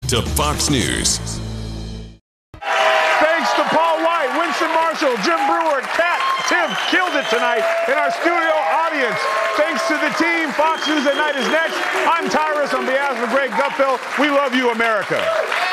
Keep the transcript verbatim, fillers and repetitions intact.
To Fox News. Thanks to Paul White, Winston Marshall, Jim Brewer, Kat, Tim killed it tonight in our studio audience. Thanks to the team. Fox News at Night is next. I'm Tyrus on behalf of Greg Gutfeld. We love you, America.